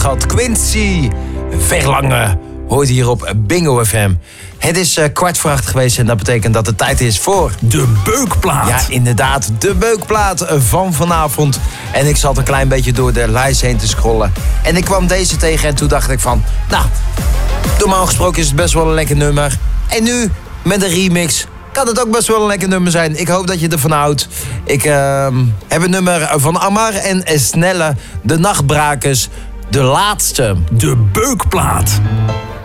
gehad. Quincy Verlangen hoort hier op Bingo FM. Het is 7:15 geweest en dat betekent dat het tijd is voor... De Beukplaat. Ja, inderdaad, de Beukplaat van vanavond. En ik zat een klein beetje door de lijst heen te scrollen. En ik kwam deze tegen en toen dacht ik van... Nou, normaal gesproken is het best wel een lekker nummer. En nu, met een remix... kan het ook best wel een lekker nummer zijn. Ik hoop dat je ervan houdt. Ik heb een nummer van Amar en Snelle, De Nachtbrakers, de laatste. De Beukplaat.